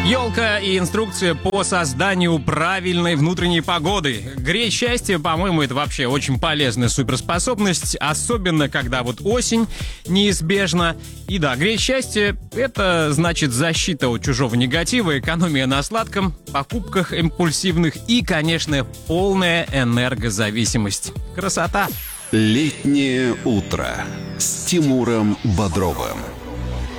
Елка и инструкция по созданию правильной внутренней погоды. Греть счастье, по-моему, это вообще очень полезная суперспособность, особенно когда вот осень неизбежна. И да, греть счастье — это значит защита от чужого негатива, экономия на сладком, покупках импульсивных и, конечно, полная энергозависимость. Красота! Летнее утро с Тимуром Бодровым.